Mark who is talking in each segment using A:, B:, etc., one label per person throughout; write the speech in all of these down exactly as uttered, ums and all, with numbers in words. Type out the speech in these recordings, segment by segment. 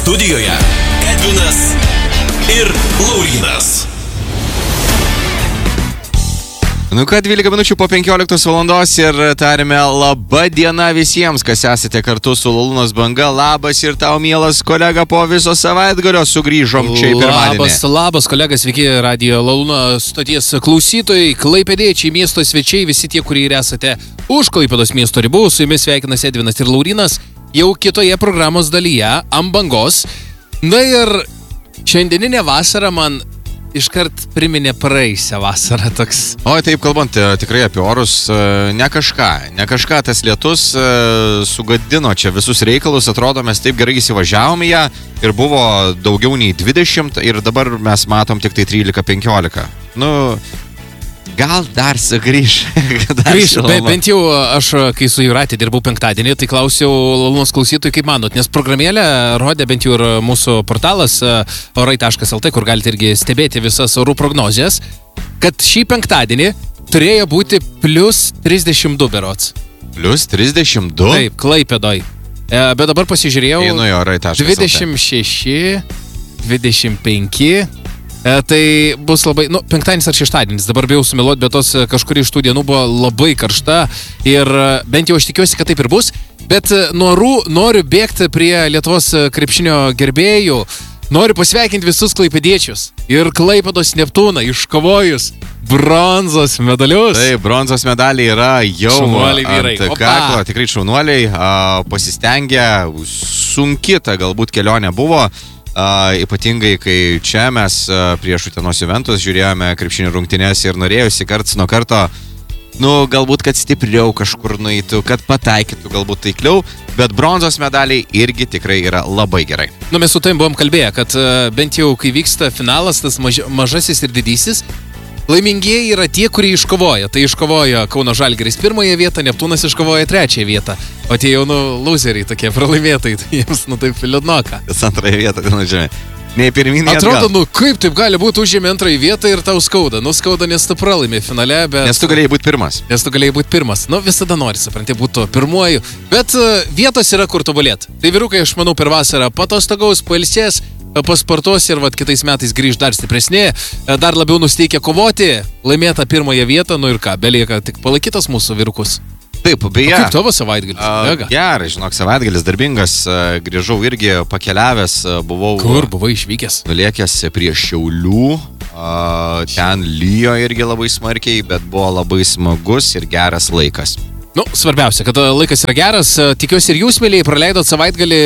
A: Studijoje Edvinas ir Laurynas.
B: Nu ką, dvylika minučių po penkioliktos valandos ir tarime laba diena visiems, kas esate kartu su Lalunos banga. Labas ir tau, mielas kolega, po viso savaitgalio sugrįžom čia į pirmadienį.
C: Labas, labas kolega, sveiki Radio Laluno stoties klausytojai, klaipėdiečiai, miesto svečiai, visi tie, kurie ir esate už Klaipėdos miesto ribų. Su jumis sveikinas Edvinas ir Laurynas jau kitoje programos dalyje, ant bangos. Na ir šiandieninė vasara man iškart priminė praeisią vasarą toks.
B: O taip kalbant, tikrai apie orus, ne kažką, ne kažką tas lietus sugadino čia visus reikalus, atrodo mes taip gerai įsivažiavom į ją ir buvo daugiau nei dvidešimt ir dabar mes matom tik tai trylika penkiolika. Nu, gal dar sugrįž.
C: Grįž, be, bent jau aš, kai su Jūratė dirbau penktadienį, tai klausiau Lalunos klausytojų, kaip manot, nes programėlė rodė bent jau ir mūsų portalas orai taškas el tė, kur galite irgi stebėti visas orų prognozijas, kad šį penktadienį turėjo būti plius trisdešimt du berods.
B: Plius trisdešimt du?
C: Taip, Klaipėdoj. E, bet dabar pasižiūrėjau.
B: Einu į orai taškas el tė.
C: dvidešimt šeši, dvidešimt penki. E, tai bus labai, nu, penktadienis ar šeštadienis, dabar bijau sumeluot, bet tos kažkuri iš tų dienų buvo labai karšta ir bent jau aš tikiuosi, kad taip ir bus, bet nuo orų noriu bėgti prie Lietuvos krepšinio gerbėjų, noriu pasveikinti visus klaipėdiečius ir Klaipėdos Neptūną iškovojus bronzos medalius.
B: Tai bronzos medaliai yra jau
C: šaunuoliai vyrai.
B: Ant kaklo, tikrai šaunuoliai, pasistengė, sunki ta galbūt kelionė buvo. Uh, ypatingai, kai čia mes uh, prieš Utenos Juventus žiūrėjome krepšinio rungtynes ir norėjusi karts nuo karto, nu, galbūt, kad stipriau kažkur nueitų, kad pataikytų galbūt taikliau, bet bronzos medaliai irgi tikrai yra labai gerai.
C: Nu, mes su tavim buvom kalbėję, kad uh, bent jau, kai vyksta finalas, tas maž, mažasis ir didysis, laimingieji yra tie, kurie iškovoja. Tai iškovojo Kauno Žalgiris pirmąją vietą, Neptūnas iškovoja trečiąją vietą. O tie jau, nu, loseriai tokie pralaimėtojai, tai jiems, nu, taip liūdnoka.
B: Tas antrąją vietą, nu, žemė. Nei pirminį
C: atrodo, atgal. Nu, kaip taip gali būti užėmė antrąją vietą ir tau skauda. Nu, skauda, nes tu pralaimė finale, bet...
B: Nes tu galėjai būti pirmas.
C: Nes tu galėjai būti pirmas. Nu, visada nori, supranti, būtų pirmuoju. Bet uh, vietos yra, kur tobulėti. Tai vyrukai, aš manau, per vasarą patostogaus, pailsės, pasportuos ir vat kitais metais grįž dar stipresnė, dar labiau nusteikia kovoti, laimėta pirmąją vietą, nu ir ką, belieka tik palaikytos mūsų vyrukus.
B: Taip, beje.
C: O kaip tavo savaitgalis?
B: Uh, gerai, žinok, savaitgalis darbingas, uh, grįžau irgi pakeliavęs, uh, buvau...
C: Kur buvai išvykęs?
B: Nulėkęs prie Šiaulių, uh, ten lyjo irgi labai smarkiai, bet buvo labai smagus ir geras laikas.
C: Nu, svarbiausia, kad laikas yra geras, tikiuosi ir jūs, mėlyje, praleidot savaitgalį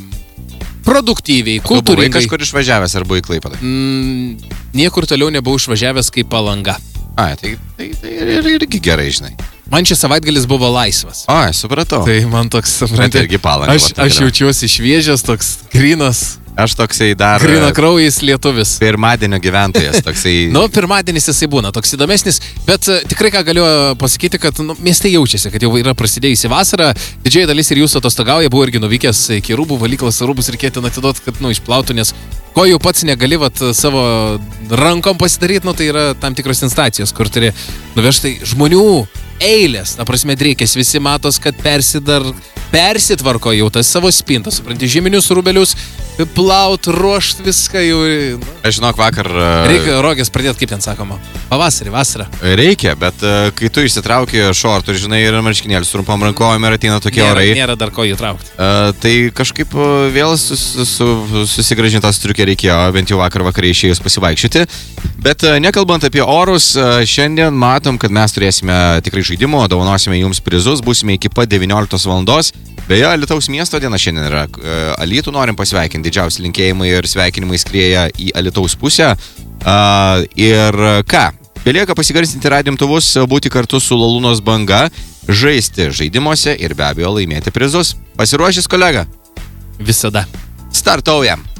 C: produktyviai, kultūringai.
B: Buvai kažkur išvažiavęs ar buvai Klaipėdoj?
C: Mm, niekur toliau nebuvau išvažiavęs kaip Palanga.
B: Ai, tai, tai, tai ir, irgi gerai, žinai.
C: Man šis savaitgalis buvo laisvas.
B: Ai, supratau.
C: Tai man toks, suprantate,
B: irgi Palanga.
C: Aš, aš jaučiuosi šviežias, toks grynas.
B: Aš toksai dar...
C: Gryna kraujais lietuvis.
B: Pirmadienio gyventojas, toksai...
C: Nu, pirmadienis jisai būna, toks įdomesnis, bet uh, tikrai ką galiu pasakyti, kad nu, mieste jaučiasi, kad jau yra prasidėjusi vasara, didžioji dalis ir jūsų atostogauja, buvo irgi nuvykęs iki rūbų, valyklos rūbus reikėtų atiduoti, kad, nu, išplautų, nes ko jau pats negali, vat, savo rankom pasidaryti, nu, tai yra tam tikros instacijos, kur turi nuvežti žmonių eilės, na prasme, reikės, visi matos, kad persidar, persitvarko jau tas savo spintą, supranti, žyminius rūbelius, plaut, ruošt viską jau. Nu.
B: Aš žinok, vakar...
C: Reikia rogės pradėti, kaip ten sakoma, pavasarį, vasarą.
B: Reikia, bet uh, kai tu išsitrauki šortų ir žinai, ir marškinėlius trumpam rankovėm ir ateina tokie
C: nėra,
B: orai.
C: Nėra dar ko jų traukti.
B: Uh, tai kažkaip uh, vėl sus, su, susigražintas striukė reikėjo, bent jau vakar vakarį išėjus pasivaikščioti. Bet uh, nekalbant apie orus, uh, šiandien matom, kad mes turėsime tikrai žaidimo, dovanosime jums prizus, būsime iki pat devynioliktos valandos. Beje, Alytaus miesto diena šiandien yra. Alytų norim pasveikinti, didžiausi linkėjimai ir sveikinimai skrieja į Alytaus pusę. Uh, ir ką? Belieka pasigarsinti radijo-imtuvus, būti kartu su Lalunos banga, žaisti žaidimuose ir be abejo laimėti prizus. Pasiruošęs, kolega?
C: Visada.
B: Startaujam.